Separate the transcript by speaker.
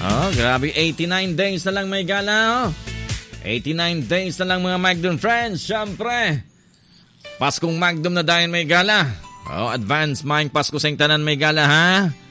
Speaker 1: Oh, grabe, 89 days na lang may gala. 89 days na lang mga Magdum friends. Siyempre, Paskong Magdum na dahil may gala. Oh, advance maing Pasko sa tanan may gala ha.